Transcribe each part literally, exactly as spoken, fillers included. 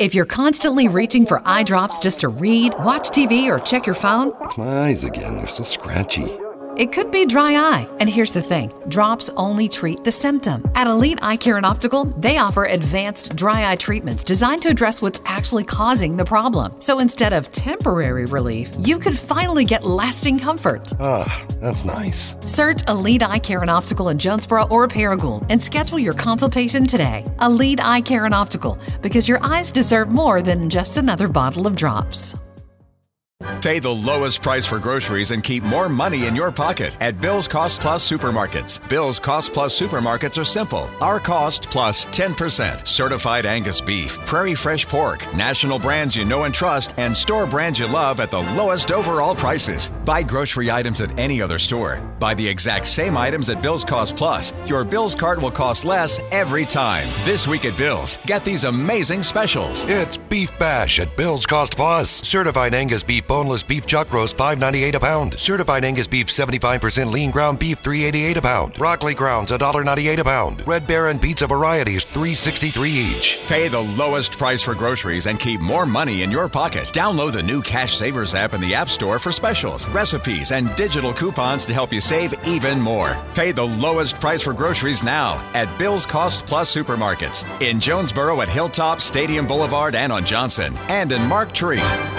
If you're constantly reaching for eye drops just to read, watch T V, or check your phone, It's my eyes again. They're so scratchy. it could be dry eye. And here's the thing, drops only treat the symptom. At Elite Eye Care and Optical, they offer advanced dry eye treatments designed to address what's actually causing the problem. So instead of temporary relief, you could finally get lasting comfort. Ah, that's nice. Search Elite Eye Care and Optical in Jonesboro or Paragould and schedule your consultation today. Elite Eye Care and Optical, because your eyes deserve more than just another bottle of drops. Pay the lowest price for groceries and keep more money in your pocket at Bill's Cost Plus Supermarkets. Bill's Cost Plus Supermarkets are simple. Our cost plus ten percent. Certified Angus beef, Prairie Fresh pork, national brands you know and trust, and store brands you love at the lowest overall prices. Buy grocery items at any other store. Buy the exact same items at Bill's Cost Plus. Your Bill's cart will cost less every time. This week at Bill's, get these amazing specials. It's Beef Bash at Bill's Cost Plus. Certified Angus beef, boneless beef chuck roast, five ninety-eight a pound. Certified Angus beef, seventy-five percent lean ground beef, three eighty-eight a pound. Broccoli grounds, one ninety-eight a pound. Red Baron pizza varieties, three sixty-three each. Pay the lowest price for groceries and keep more money in your pocket. Download the new Cash Savers app in the App Store for specials, recipes, and digital coupons to help you save even more. Pay the lowest price for groceries now at Bill's Cost Plus Supermarkets in Jonesboro at Hilltop, Stadium Boulevard, and on Johnson, and in Mark Tree.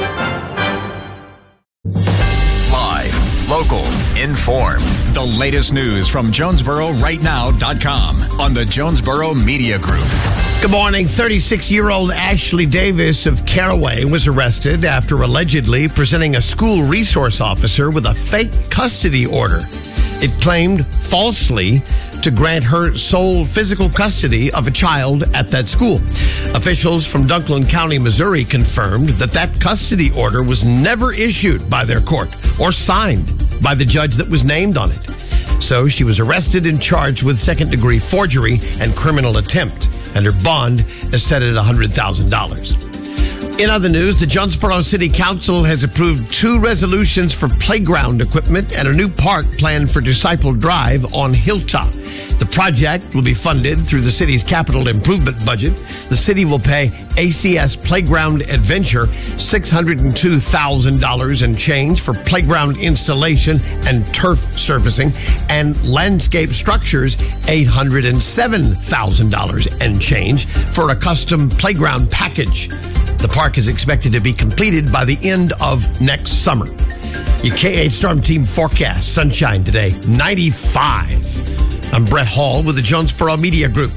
Live, local, informed. The latest news from Jonesboro Right Now dot com on the Jonesboro Media Group. Good morning. thirty-six-year-old Ashley Davis of Caraway was arrested after allegedly presenting a school resource officer with a fake custody order. It claimed falsely to grant her sole physical custody of a child at that school. Officials from Dunklin County, Missouri confirmed that that custody order was never issued by their court or signed by the judge that was named on it. So she was arrested and charged with second-degree forgery and criminal attempt, and her bond is set at one hundred thousand dollars. In other news, the Jonesboro City Council has approved two resolutions for playground equipment and a new park planned for Disciple Drive on Hilltop. The project will be funded through the city's capital improvement budget. The city will pay A C S Playground Adventure six hundred two thousand dollars and change for playground installation and turf surfacing, and Landscape Structures eight hundred seven thousand dollars and change for a custom playground package. The park is expected to be completed by the end of next summer. Your K eight Storm Team forecast, sunshine today, ninety-five. I'm Brett Hall with the Jonesboro Media Group.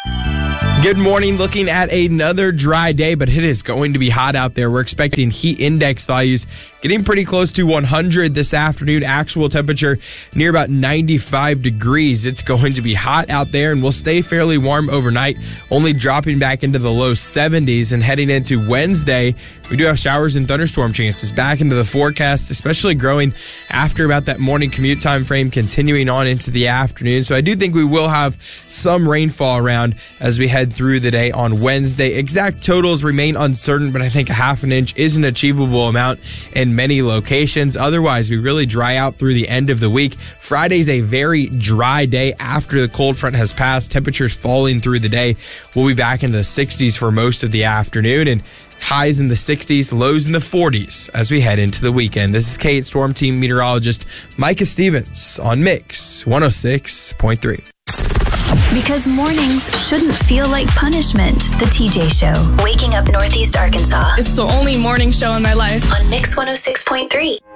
Good morning. Looking at another dry day, but it is going to be hot out there. We're expecting heat index values getting pretty close to one hundred this afternoon. Actual temperature near about ninety-five degrees. It's going to be hot out there, and we'll stay fairly warm overnight, only dropping back into the low seventies. And heading into Wednesday, we do have showers and thunderstorm chances back into the forecast, especially growing after about that morning commute time frame, continuing on into the afternoon. So I do think we will have some rainfall around as we head through the day on Wednesday. Exact totals remain uncertain, but I think a half an inch is an achievable amount in many locations. Otherwise, we really dry out through the end of the week. Friday's a very dry day after the cold front has passed. Temperatures falling through the day. We'll be back into the sixties for most of the afternoon, and highs in the sixties, lows in the forties as we head into the weekend. This is K eight Storm Team meteorologist Micah Stevens on Mix one oh six point three. Because mornings shouldn't feel like punishment. The T J Show. Waking up Northeast Arkansas. It's the only morning show in my life. On Mix one oh six point three.